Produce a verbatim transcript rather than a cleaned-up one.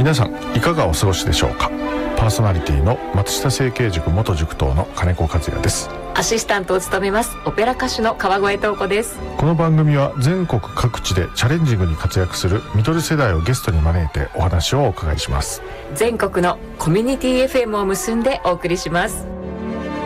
皆さんいかがお過ごしでしょうか。パーソナリティの松下整形塾元塾頭の金子和也です。 アシスタントを務めますオペラ歌手の川越東子です。 この番組は全国各地でチャレンジングに活躍するミドル世代をゲストに招いてお話をお伺いします。 全国のコミュニティ エフエム を結んでお送りします。